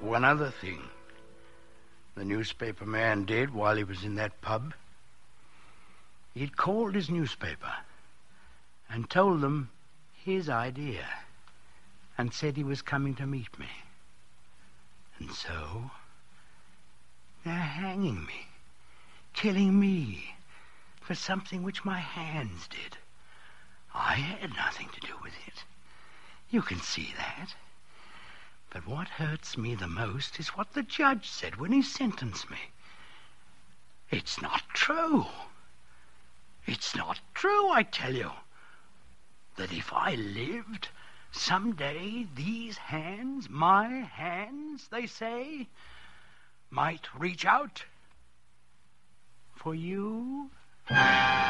one other thing the newspaper man did while he was in that pub. He'd called his newspaper and told them his idea and said he was coming to meet me. And so they're hanging me, killing me for something which my hands did. I had nothing to do with it. You can see that. But what hurts me the most is what the judge said when he sentenced me. It's not true. It's not true, I tell you. That if I lived, someday these hands, my hands, they say, might reach out for you.